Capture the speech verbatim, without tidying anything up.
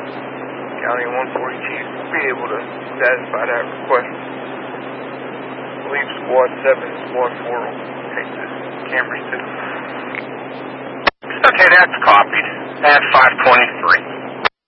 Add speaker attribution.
Speaker 1: County one forty chief will be able to satisfy that request. I believe Squad seven and Squad four will take the cameras too.
Speaker 2: Okay, that's copied. At five twenty-three.